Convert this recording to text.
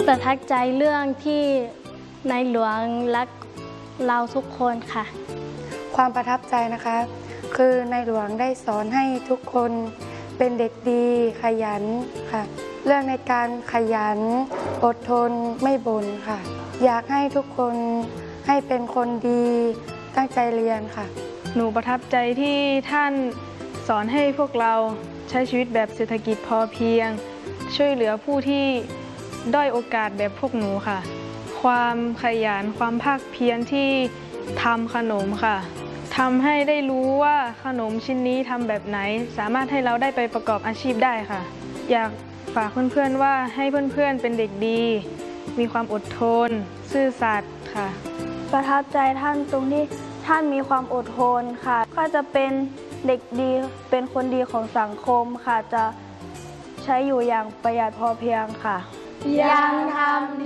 ประทับใจเรื่องที่ในหลวงรักเราทุกคนค่ะความประทับใจนะคะคือในหลวงได้สอนให้ทุกคนเป็นเด็กดีขยันค่ะเรื่องในการขยันอดทนไม่บ่นค่ะอยากให้ทุกคนให้เป็นคนดีตั้งใจเรียนค่ะหนูประทับใจที่ท่านสอนให้พวกเราใช้ชีวิตแบบเศรษฐกิจพอเพียงช่วยเหลือผู้ที่ด้อยโอกาสแบบพวกหนูค่ะความขยันความภาคเพียรที่ทำขนมค่ะทำให้ได้รู้ว่าขนมชิ้นนี้ทำแบบไหนสามารถให้เราได้ไปประกอบอาชีพได้ค่ะอยากฝากเพื่อนๆว่าให้เพื่อนๆเป็นเด็กดีมีความอดทนซื่อสัตย์ค่ะประทับใจท่านตรงที่ท่านมีความอดทนค่ะก็จะเป็นเด็กดีเป็นคนดีของสังคมค่ะจะใช้อยู่อย่างประหยัดพอเพียงค่ะยังทำ